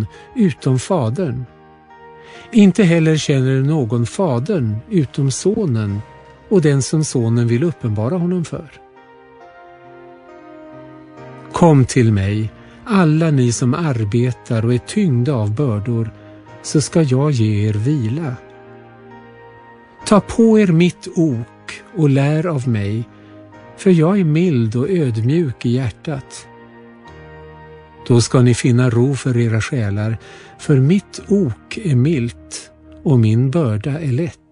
utom Fadern. Inte heller känner någon Fadern utom Sonen och den som Sonen vill uppenbara honom för. Kom till mig, alla ni som arbetar och är tyngda av bördor, så ska jag ge er vila. Ta på er mitt ok och lär av mig, för jag är mild och ödmjuk i hjärtat. Då ska ni finna ro för era själar, för mitt ok är milt och min börda är lätt.